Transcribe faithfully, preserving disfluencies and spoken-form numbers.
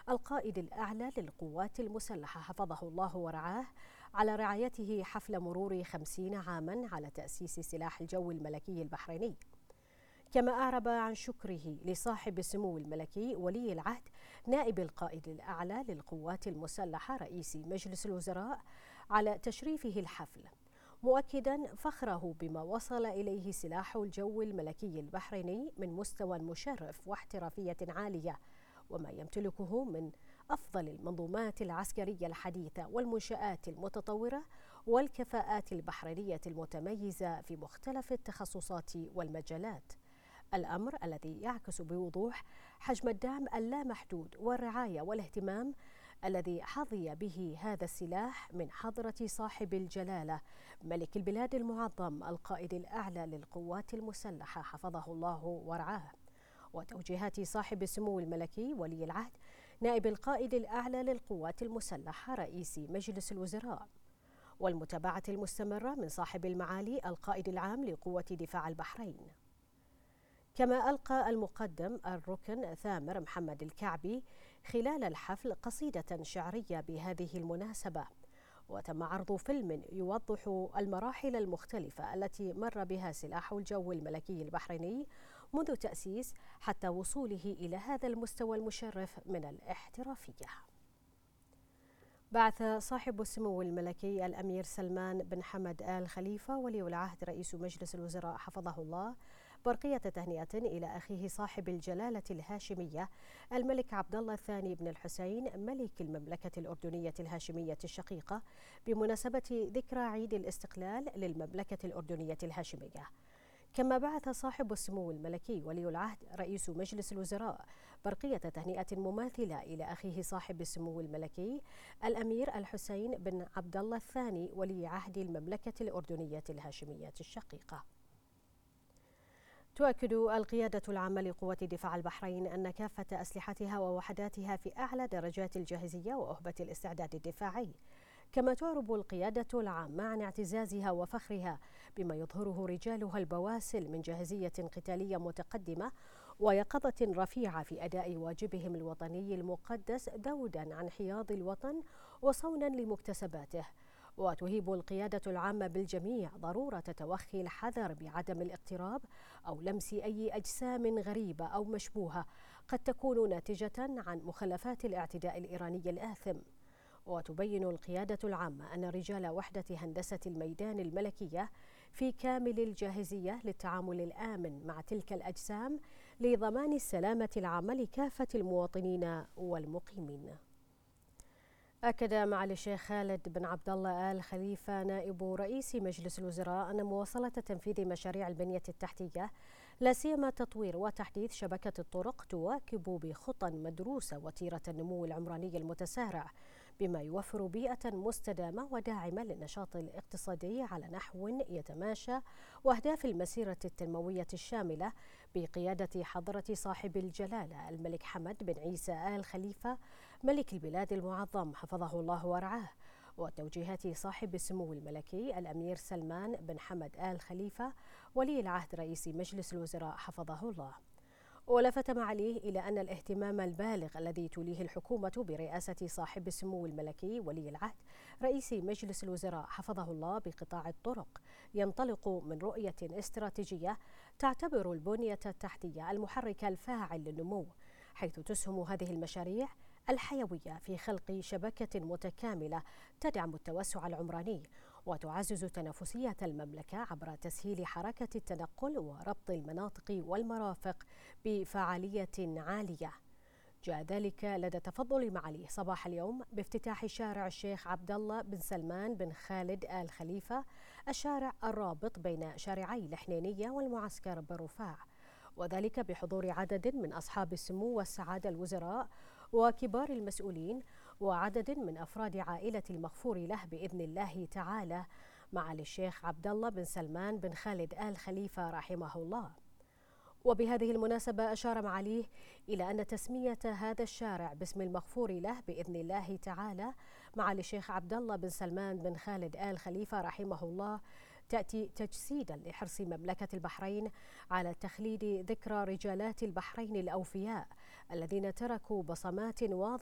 القائد الأعلى للقوات المسلحة حفظه الله ورعاه على رعايته حفل مرور خمسين عاما على تأسيس سلاح الجو الملكي البحريني. كما أعرب عن شكره لصاحب السمو الملكي ولي العهد نائب القائد الأعلى للقوات المسلحة رئيس مجلس الوزراء على تشريفه الحفل، مؤكدا فخره بما وصل إليه سلاح الجو الملكي البحريني من مستوى مشرف واحترافية عالية، وما يمتلكه من أفضل المنظومات العسكرية الحديثة والمنشآت المتطورة والكفاءات البحرينية المتميزة في مختلف التخصصات والمجالات. الأمر الذي يعكس بوضوح حجم الدعم اللامحدود والرعاية والاهتمام الذي حظي به هذا السلاح من حضرة صاحب الجلالة ملك البلاد المعظم القائد الأعلى للقوات المسلحة حفظه الله ورعاه، وتوجيهات صاحب السمو الملكي ولي العهد نائب القائد الأعلى للقوات المسلحة رئيس مجلس الوزراء، والمتابعة المستمرة من صاحب المعالي القائد العام لقوة دفاع البحرين. كما ألقى المقدم الركن ثامر محمد الكعبي خلال الحفل قصيدة شعرية بهذه المناسبة، وتم عرض فيلم يوضح المراحل المختلفة التي مر بها سلاح الجو الملكي البحريني منذ تأسيس حتى وصوله إلى هذا المستوى المشرف من الاحترافية. بعث صاحب السمو الملكي الأمير سلمان بن حمد آل خليفة ولي العهد رئيس مجلس الوزراء حفظه الله برقية تهنئة إلى أخيه صاحب الجلالة الهاشمية الملك عبد الله الثاني بن الحسين ملك المملكة الأردنية الهاشمية الشقيقة بمناسبة ذكرى عيد الاستقلال للمملكة الأردنية الهاشمية. كما بعث صاحب السمو الملكي ولي العهد رئيس مجلس الوزراء برقية تهنئة مماثلة إلى أخيه صاحب السمو الملكي الأمير الحسين بن عبد الله الثاني ولي عهد المملكة الأردنية الهاشمية الشقيقة. تؤكد القيادة العامة لقوات دفاع البحرين أن كافة أسلحتها ووحداتها في أعلى درجات الجاهزية وأهبة الاستعداد الدفاعي. كما تعرب القيادة العامة عن اعتزازها وفخرها بما يظهره رجالها البواسل من جاهزية قتالية متقدمة ويقظة رفيعة في أداء واجبهم الوطني المقدس ذودا عن حياض الوطن وصونا لمكتسباته. وتهيب القيادة العامة بالجميع ضرورة توخي الحذر بعدم الاقتراب أو لمس أي أجسام غريبة أو مشبوهة قد تكون ناتجة عن مخلفات الاعتداء الإيراني الآثم. وتبين القيادة العامة أن رجال وحدة هندسة الميدان الملكية في كامل الجاهزية للتعامل الآمن مع تلك الأجسام لضمان السلامة العامة لكافة المواطنين والمقيمين. أكد معالي الشيخ خالد بن عبد الله آل خليفة نائب رئيس مجلس الوزراء أن مواصلة تنفيذ مشاريع البنية التحتية لا سيما تطوير وتحديث شبكة الطرق تواكب بخطى مدروسة وتيرة النمو العمراني المتسارع، بما يوفر بيئة مستدامة وداعمة للنشاط الاقتصادي على نحو يتماشى وأهداف المسيرة التنموية الشاملة بقيادة حضرة صاحب الجلالة الملك حمد بن عيسى آل خليفة ملك البلاد المعظم حفظه الله ورعاه، وتوجيهات صاحب السمو الملكي الأمير سلمان بن حمد آل خليفة ولي العهد رئيس مجلس الوزراء حفظه الله. ولفت معاليه إلى أن الاهتمام البالغ الذي توليه الحكومة برئاسة صاحب السمو الملكي ولي العهد رئيس مجلس الوزراء حفظه الله بقطاع الطرق ينطلق من رؤية استراتيجية تعتبر البنية التحتية المحرك الفاعل للنمو، حيث تسهم هذه المشاريع الحيوية في خلق شبكة متكاملة تدعم التوسع العمراني وتعزز تنافسية المملكة عبر تسهيل حركة التنقل وربط المناطق والمرافق بفعالية عالية. جاء ذلك لدى تفضل معاليه صباح اليوم بافتتاح شارع الشيخ عبد الله بن سلمان بن خالد آل خليفة، الشارع الرابط بين شارعي الحنينية والمعسكر بالرفاع، وذلك بحضور عدد من أصحاب السمو والسعادة الوزراء وكبار المسؤولين وعدد من أفراد عائلة المغفور له بإذن الله تعالى معالي الشيخ عبد الله بن سلمان بن خالد آل خليفة رحمه الله. وبهذه المناسبة أشار معاليه إلى أن تسمية هذا الشارع باسم المغفور له بإذن الله تعالى معالي الشيخ عبد الله بن سلمان بن خالد آل خليفة رحمه الله تأتي تجسيدا لحرص مملكة البحرين على تخليد ذكرى رجالات البحرين الأوفياء الذين تركوا بصمات واضحة